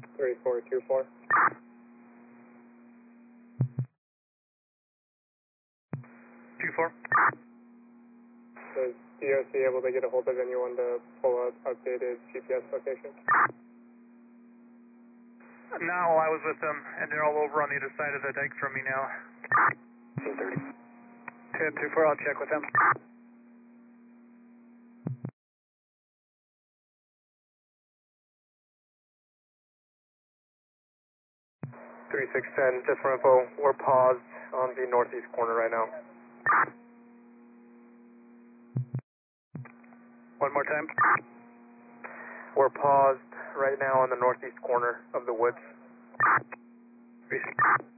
3424. 24. Was DOC able to get a hold of anyone to pull out updated GPS location? No, I was with them, and they're all over on the other side of the dike from me now. 1030. 1024, I'll check with them. 3610, just for info, we're paused on the northeast corner right now. One more time. We're paused right now on the northeast corner of the woods. Recent.